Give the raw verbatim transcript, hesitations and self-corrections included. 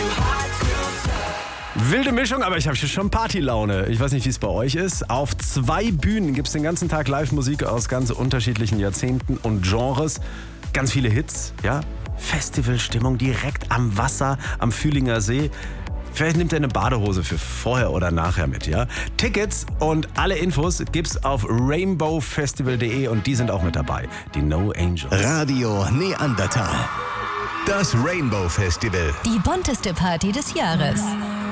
Wilde Mischung, aber ich habe schon Partylaune. Ich weiß nicht, wie es bei euch ist. Auf zwei Bühnen gibt es den ganzen Tag Live-Musik aus ganz unterschiedlichen Jahrzehnten und Genres. Ganz viele Hits, ja. Festivalstimmung direkt am Wasser, am Fühlinger See. Vielleicht nimmt ihr eine Badehose für vorher oder nachher mit, ja? Tickets und alle Infos gibt's auf rainbow festival punkt de und die sind auch mit dabei. Die No Angels. Radio Neandertal. Das Rainbow Festival. Die bunteste Party des Jahres.